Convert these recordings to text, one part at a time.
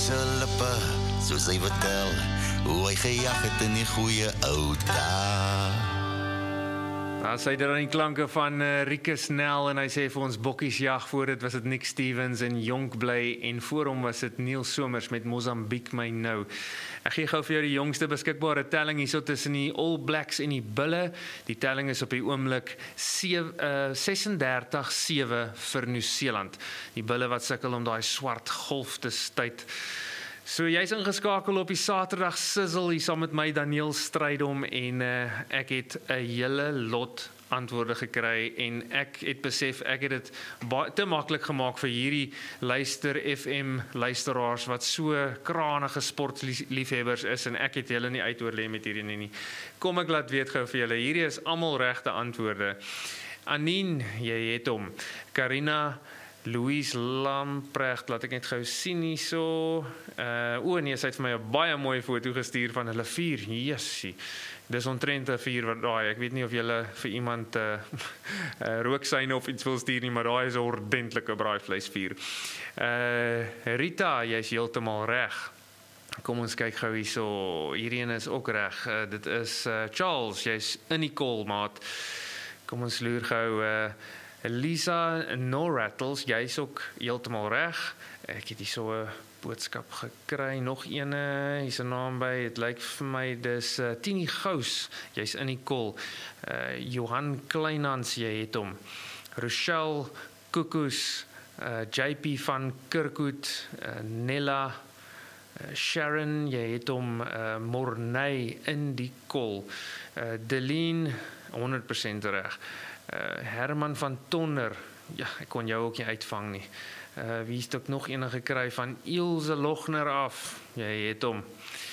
se lippe, soos hy vertel, hoe hy gejag het in die goeie ou dae. As hy daar in die klanke van Rieke Snell en hy sê vir ons bokkies jag, voor dit was dit Nick Stevens en Jonk Bly en voor hom was dit Neil Somers met Mozambique my nou. Ek gee gou vir jou die jongste beskikbare telling hierso tussen die All Blacks en die Bulle. Die telling is op die oomblik 36-7 vir Nieu-Seeland. Die Bulle wat sukkel om daai swart golf te stuit. So jy's ingeskakel op die Saterdag Sizzle hier saam met my Daniel Strydom en ek het 'n hele lot antwoorde gekry en ek het besef ek het dit te maklik gemaak vir hierdie luister FM luisteraars wat so kranige sportliefhebbers is en ek het julle nie uitoorlê met hierdie nie. Kom ek laat weet gou vir julle, hierdie is almal regte antwoorde. Anine, jy het hom. Karina Louise Lamprecht, laat ek net gou sien hierso. Nee, sy het vir my 'n baie mooi foto gestuur van hulle vuur. Jessie. Dis omtrent 'n vuur wat daai, ek weet nie of julle vir iemand rooksyne of iets wil stuur nie, maar daai is 'n ordentlike braaivleisvuur. Rita, jy's heeltemal reg. Kom ons kyk gou hierso. Hierdie een is ook reg. Dit is Charles, jy's in die kol, maat. Kom ons loer gou Lisa Norrattles, jy is ook heeltemal reg. Ek het hier so 'n boodskap gekry, nog ene, hier is 'n naam by, het lyk vir my, dis Tini Gous, jy's in die kol. Johan Kleinhans, jy het hom. Rochelle Koekoes, JP van Kirkhoed, Nella, Sharon, jy het hom. Morney in die kol. Deline, 100% reg. Herman van Tonder, ja, ek kon jou ook nie uitvang nie. Wie het ook nog ene gekry van Ilse Logner af, jy het hom.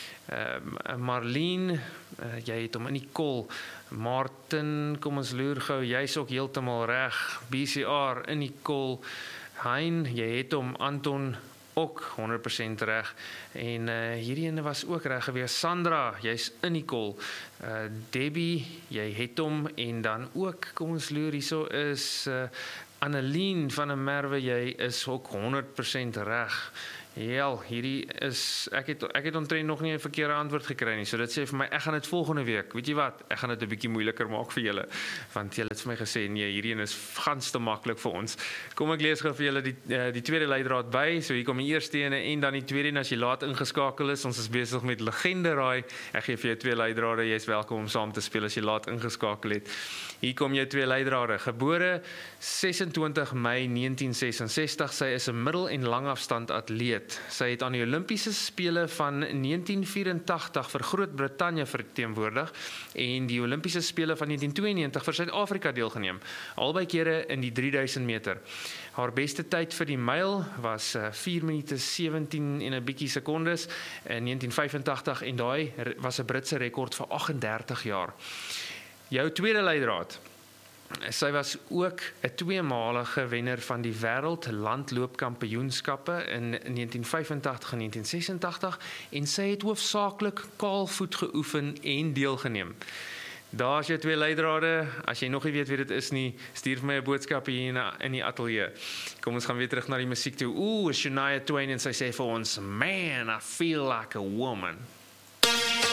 Marlene, jy het hom in die kol. Martin, kom ons loer gou, jy's ook heeltemal reg. BCR in die kol. Hein, jy het hom. Anton, ook 100% reg. En hierdie ene was ook reg gewees. Sandra, jy's in die kol. Debbie, jy het hom. En dan ook, kom ons loer, hierso is Annelien van der Merwe, jy is ook 100% reg. Ja, hierdie is, ek het omtrent nog nie 'n verkeerde antwoord gekry nie, so dit sê vir my, ek gaan dit volgende week, weet jy wat, ek gaan dit 'n bietjie moeiliker maak vir julle, want julle het vir my gesê, nee, hierdie een is gans te maklik vir ons. Kom ek lees gou vir julle die tweede leidraad by, so hier kom die eerste ene en dan die tweede, en as jy laat ingeskakel is, ons is besig met Legende Raai, ek gee vir jou 2 leidrade, jy is welkom om saam te speel as jy laat ingeskakel het. Hier kom jou 2 leidrade, gebore 26 Mei 1966, sy is 'n middel- en langafstand atleet. Sy het aan die Olimpiese Spele van 1984 vir Groot-Brittanje verteenwoordig en die Olimpiese Spele van 1992 vir Suid-Afrika deelgeneem, albei kere in die 3000 meter. Haar beste tyd vir die myl was 4 minute 17 en 'n bietjie sekondes in 1985 en daai was 'n Britse rekord vir 38 jaar. Jou tweede leidraad. Sy was ook 'n 2-malige wenner van die wêreld landloopkampioenskappe in 1985 en 1986 en sy het hoofsaaklik kaalvoet geoefen en deelgeneem. Daar is jou 2 leidrade. As jy nog nie weet wie dit is nie, stuur vir my 'n boodskap hier in die ateljee. Kom ons gaan weer terug na die musiek toe. Shania Twain en sy sê vir ons, "Man, I feel like a woman."